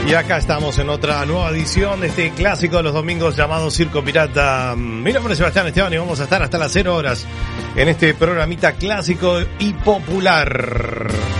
Y acá estamos en otra nueva edición de este clásico de los domingos llamado Circo Pirata. Mi nombre es Sebastián Esteban y vamos a estar hasta las 0 horas en este programita clásico y popular.